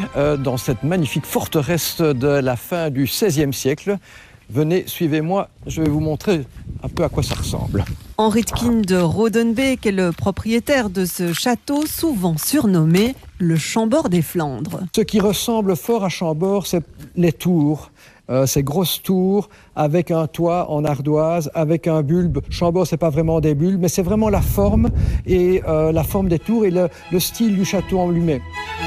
dans cette magnifique forteresse de la fin du XVIe siècle. Venez, suivez-moi, je vais vous montrer un peu à quoi ça ressemble. Henritkin de Rodenbeek est le propriétaire de ce château, souvent surnommé le Chambord des Flandres. Ce qui ressemble fort à Chambord, c'est les tours. Ces grosses tours avec un toit en ardoise, avec un bulbe. Chambord, c'est pas vraiment des bulbes, mais c'est vraiment la forme et la forme des tours et le style du château en lui-même.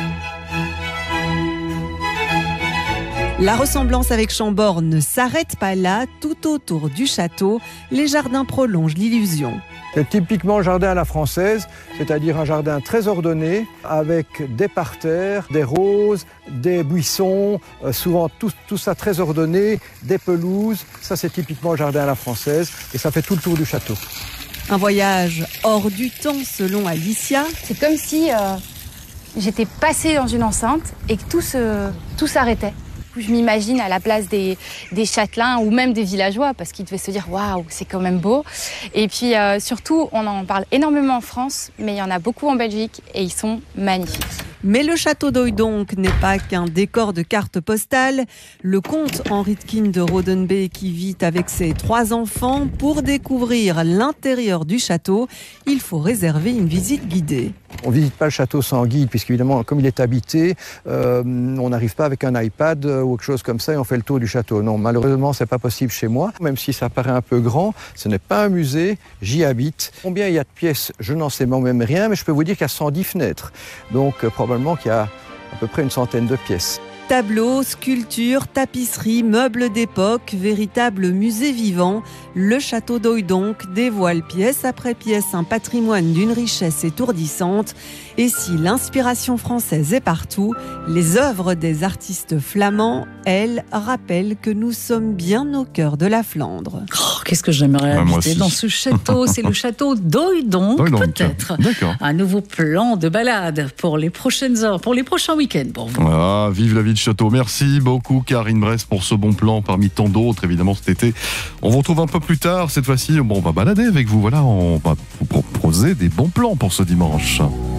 La ressemblance avec Chambord ne s'arrête pas là. Tout autour du château, les jardins prolongent l'illusion. C'est typiquement le jardin à la française, c'est-à-dire un jardin très ordonné, avec des parterres, des roses, des buissons, souvent tout ça très ordonné, des pelouses. Ça, c'est typiquement le jardin à la française et ça fait tout le tour du château. Un voyage hors du temps, selon Alicia. C'est comme si j'étais passée dans une enceinte et que tout s'arrêtait. Je m'imagine à la place des châtelains ou même des villageois parce qu'ils devaient se dire « Waouh, c'est quand même beau ». Et puis surtout, on en parle énormément en France, mais il y en a beaucoup en Belgique et ils sont magnifiques. Mais le château d'Oydonk n'est pas qu'un décor de carte postale. Le comte Henritkin de Rodenbeek qui vit avec ses 3 enfants. Pour découvrir l'intérieur du château, il faut réserver une visite guidée. On ne visite pas le château sans guide, puisqu'évidemment, comme il est habité, on n'arrive pas avec un iPad ou quelque chose comme ça et on fait le tour du château. Non, malheureusement, ce n'est pas possible chez moi. Même si ça paraît un peu grand, ce n'est pas un musée, j'y habite. Combien il y a de pièces, je n'en sais même rien, mais je peux vous dire qu'il y a 110 fenêtres. Donc, probablement qu'il y a à peu près une centaine de pièces. Tableaux, sculptures, tapisseries, meubles d'époque, véritable musée vivant, le château d'Oydonk dévoile pièce après pièce un patrimoine d'une richesse étourdissante. Et si l'inspiration française est partout, les œuvres des artistes flamands, elles, rappellent que nous sommes bien au cœur de la Flandre. Oh, qu'est-ce que j'aimerais habiter dans ce château. C'est le château d'Oydonk, peut-être. D'accord. Un nouveau plan de balade pour les prochaines heures, pour les prochains week-ends pour vous. Ah, vive la vie de château. Merci beaucoup Karine Bress pour ce bon plan parmi tant d'autres évidemment cet été. On vous retrouve un peu plus tard cette fois-ci. Bon, on va balader avec vous. Voilà, on va vous proposer des bons plans pour ce dimanche.